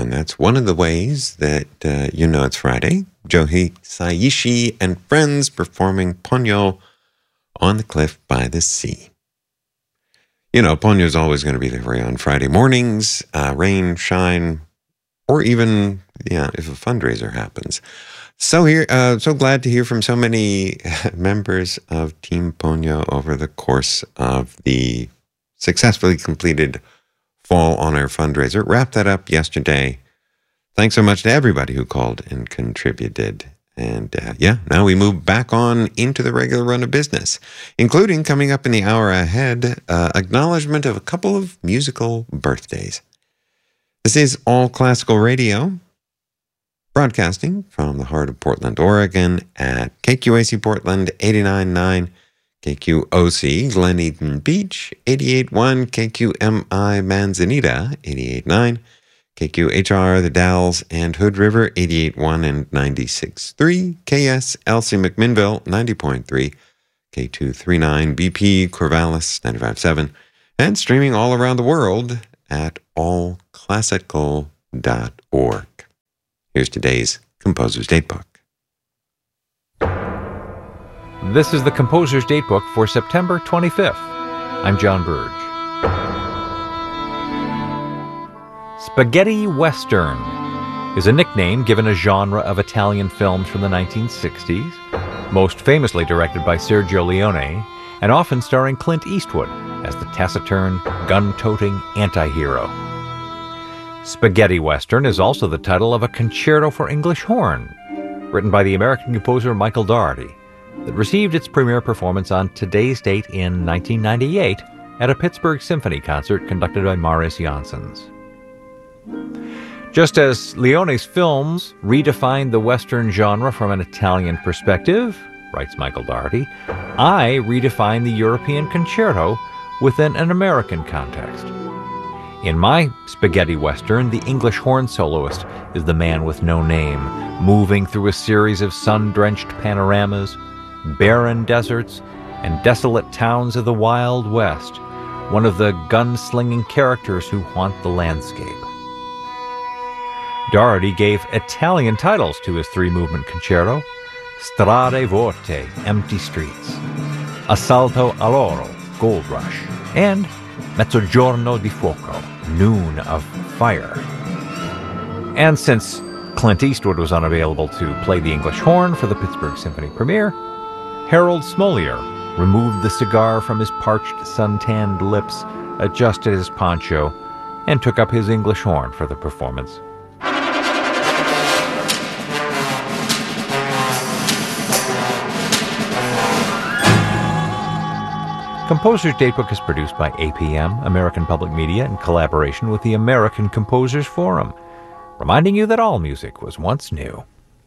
And that's one of the ways that you know it's Friday. Joe Hisaishi and friends performing Ponyo on the Cliff by the Sea. You know, Ponyo's always going to be there for you on Friday mornings, rain, shine, or even, if a fundraiser happens. So glad to hear from so many members of Team Ponyo over the course of the successfully completed Fall on Air fundraiser. Wrapped that up yesterday. Thanks so much to everybody who called and contributed. And now we move back on into the regular run of business, including coming up in the hour ahead, acknowledgement of a couple of musical birthdays. This is All Classical Radio, broadcasting from the heart of Portland, Oregon at KQAC Portland 89.9, KQOC Glen Eden Beach 88.1, KQMI Manzanita 88.9, KQHR The Dalles and Hood River 88.1 and 96.3, KSLC McMinnville 90.3, K239 BP Corvallis 95.7, and streaming all around the world at allclassical.org. Here's today's Composer's Datebook. This is the Composer's Datebook for September 25th. I'm John Burge. Spaghetti Western is a nickname given a genre of Italian films from the 1960s, most famously directed by Sergio Leone, and often starring Clint Eastwood as the taciturn, gun-toting anti-hero. Spaghetti Western is also the title of a concerto for English horn, written by the American composer Michael Daugherty, that received its premiere performance on today's date in 1998 at a Pittsburgh Symphony concert conducted by Marius Janssens. Just as Leone's films redefined the Western genre from an Italian perspective, writes Michael Daugherty, I redefine the European concerto within an American context. In my spaghetti Western, the English horn soloist is the man with no name, moving through a series of sun-drenched panoramas, barren deserts, and desolate towns of the Wild West, one of the gun-slinging characters who haunt the landscape. Daugherty gave Italian titles to his three-movement concerto: Strade Vuote, Empty Streets, Assalto all'Oro, Gold Rush, and Mezzogiorno di Fuoco, Noon of Fire. And since Clint Eastwood was unavailable to play the English horn for the Pittsburgh Symphony premiere, Harold Smolier removed the cigar from his parched, sun-tanned lips, adjusted his poncho, and took up his English horn for the performance. Composer's Datebook is produced by APM, American Public Media, in collaboration with the American Composers Forum, reminding you that all music was once new.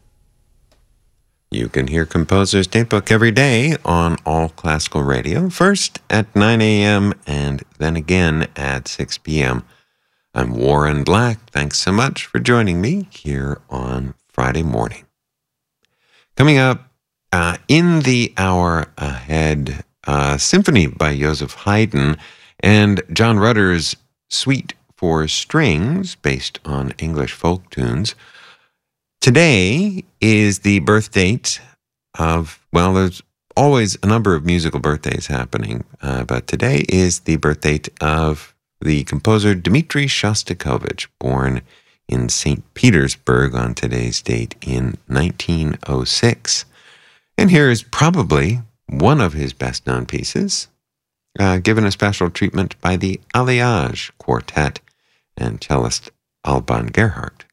You can hear Composer's Datebook every day on All Classical Radio, first at 9 a.m. and then again at 6 p.m. I'm Warren Black. Thanks so much for joining me here on Friday morning. Coming up in the hour ahead, Symphony by Joseph Haydn and John Rutter's Suite for Strings, based on English folk tunes. Today is the birth date of, there's always a number of musical birthdays happening, but today is the birth date of the composer Dmitri Shostakovich, born in St. Petersburg on today's date in 1906. And here is probably one of his best-known pieces, given a special treatment by the Alliage Quartet and cellist Alban Gerhardt.